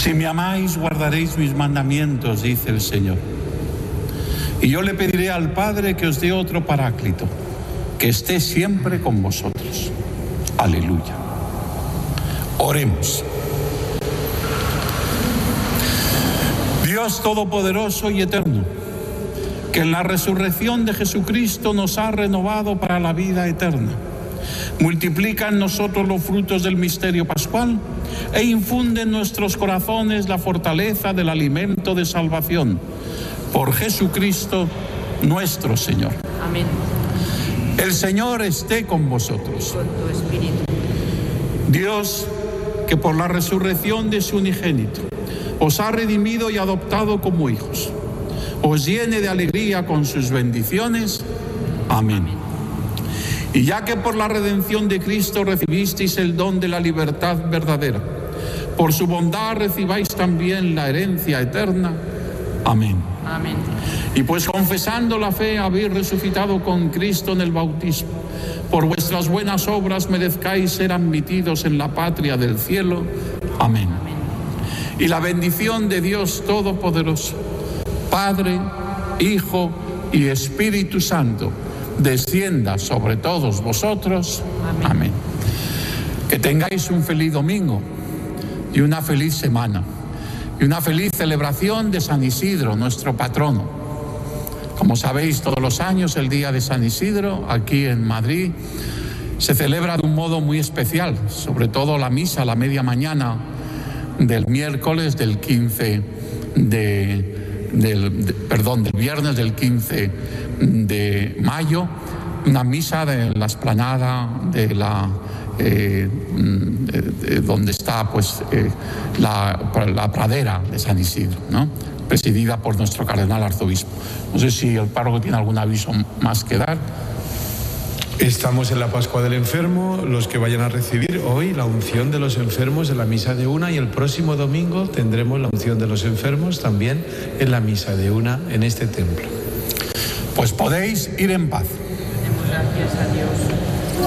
Si me amáis, guardaréis mis mandamientos, dice el Señor. Y yo le pediré al Padre que os dé otro Paráclito, que esté siempre con vosotros. Aleluya. Oremos. Dios Todopoderoso y Eterno, que en la resurrección de Jesucristo nos ha renovado para la vida eterna, multiplica en nosotros los frutos del misterio pascual e infunde en nuestros corazones la fortaleza del alimento de salvación. Por Jesucristo nuestro Señor. Amén. El Señor esté con vosotros. Con tu espíritu. Dios, que por la resurrección de su unigénito os ha redimido y adoptado como hijos, os llene de alegría con sus bendiciones. Amén. Y ya que por la redención de Cristo recibisteis el don de la libertad verdadera, por su bondad recibáis también la herencia eterna. Amén. Amén. Y pues confesando la fe habéis resucitado con Cristo en el bautismo, por vuestras buenas obras merezcáis ser admitidos en la patria del cielo. Amén. Amén. Y la bendición de Dios Todopoderoso, Padre, Hijo y Espíritu Santo, descienda sobre todos vosotros. Amén. Amén. Que tengáis un feliz domingo y una feliz semana y una feliz celebración de San Isidro, nuestro patrono. Como sabéis, todos los años el día de San Isidro, aquí en Madrid, se celebra de un modo muy especial, sobre todo la misa a la media mañana del miércoles del 15 del viernes del 15 de mayo, una misa de la explanada de la donde está la pradera de San Isidro, ¿no? Presidida por nuestro cardenal arzobispo. No sé si el párroco tiene algún aviso más que dar. Estamos en la Pascua del Enfermo, los que vayan a recibir hoy la unción de los enfermos en la misa de 1, y el próximo domingo tendremos la unción de los enfermos también en la misa de 1 en este templo. Pues podéis ir en paz. Demos gracias a Dios.